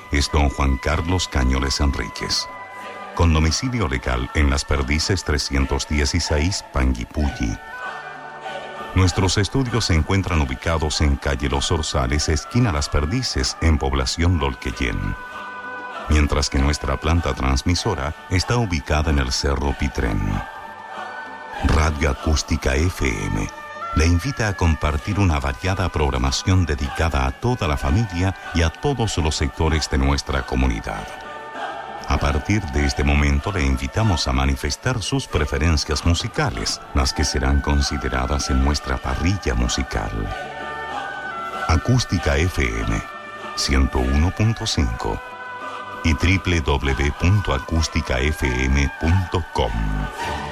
es don Juan Carlos Cañoles Enríquez, con domicilio legal en Las Perdices 316, Panguipulli. Nuestros estudios se encuentran ubicados en calle Los Orzales, esquina Las Perdices, en población Lolquellén, mientras que nuestra planta transmisora está ubicada en el Cerro Pitrén. Radio Acústica FM le invita a compartir una variada programación dedicada a toda la familia y a todos los sectores de nuestra comunidad. A partir de este momento le invitamos a manifestar sus preferencias musicales, las que serán consideradas en nuestra parrilla musical. Acústica FM 101.5 y www.acusticafm.com.